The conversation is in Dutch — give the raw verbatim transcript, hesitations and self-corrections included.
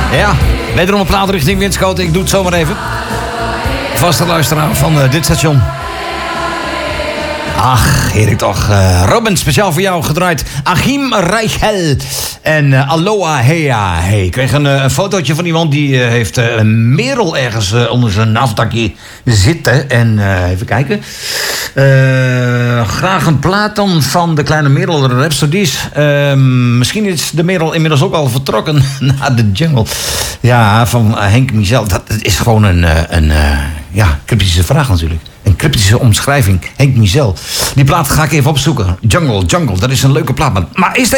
Ja, wederom een plaat richting Winschoten. Ik doe het zomaar even. Vaste luisteraar van uh, dit station. Ach, Erik toch. Uh, Robin, speciaal voor jou gedraaid. Achim Reichel. En uh, Aloha Hea. Hey, ik kreeg een, uh, een fotootje van iemand die uh, heeft uh, een merel ergens uh, onder zijn afdakje zitten. En uh, even kijken. Uh, graag een plaat dan van de kleine merel, de Rhapsodies. Uh, misschien is de merel inmiddels ook al vertrokken naar de jungle. Ja, van uh, Henk Michel. Dat is gewoon een, uh, een uh, ja, cryptische vraag natuurlijk. Een cryptische omschrijving. Henk Michel. Die plaat ga ik even opzoeken. Jungle, Jungle. Dat is een leuke plaat. Maar eerst